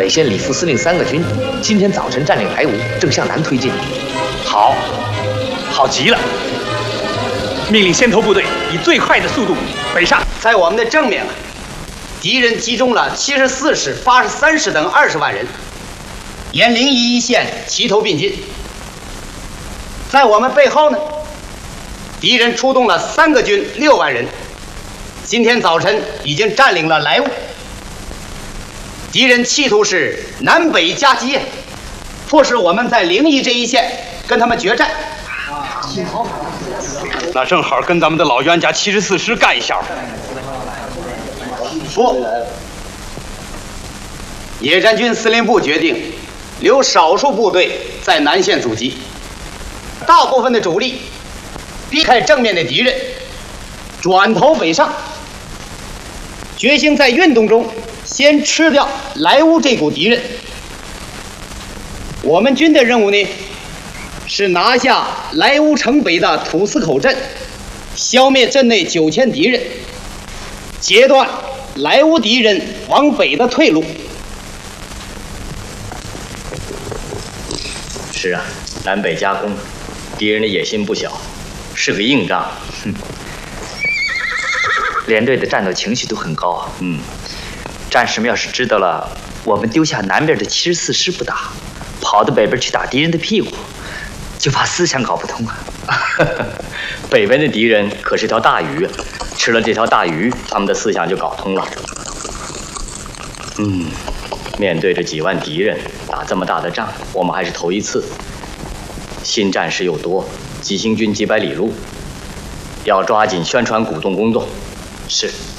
北线李副司令3个军今天早晨占领莱芜，正向南推进。 好，好极了！命令先头部队以最快的速度北上。 在我们的正面，敌人集中了74师、83师等20万人，沿临沂一线齐头并进。在我们背后呢，敌人出动了3个军6万人，今天早晨已经占领了莱芜。敌人企图是南北夹击，迫使我们在临沂这一线跟他们决战。 那正好跟咱们的老冤家74师干一下。 不，野战军司令部决定留少数部队在南线阻击，大部分的主力避开正面的敌人，转头北上，决心在运动中先吃掉莱芜这股敌人。我们军的任务呢，是拿下莱芜城北的土司口镇，消灭镇内9000敌人，截断莱芜敌人往北的退路。 是啊，南北夹攻，敌人的野心不小，是个硬仗。连队的战斗情绪都很高啊。战士们要是知道了我们丢下南边的74师不打，跑到北边去打敌人的屁股，就怕思想搞不通啊。北边的敌人可是条大鱼，吃了这条大鱼，他们的思想就搞通了。面对着几万敌人打这么大的仗，我们还是头一次。新战士又多，急行军几百里路，要抓紧宣传鼓动工作。是。